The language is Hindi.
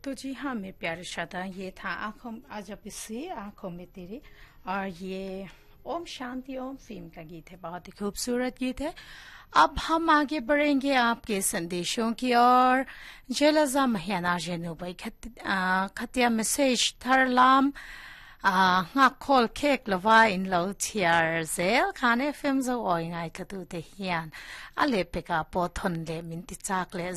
तो जी हाँ मेरे प्यारे श्रोता, ये था आंखों आज से आंखों में तेरे, और ये ओम शांति ओम फिल्म का गीत है। बहुत ही खूबसूरत गीत है। अब हम आगे बढ़ेंगे आपके संदेशों की ओर। जेलजा महियाना जेनुबाई खतिया message थरलाम ngakol kek lova in lo tiar zel khane film zo oi ngai thatu te hian ale peka po thon le min ti chak le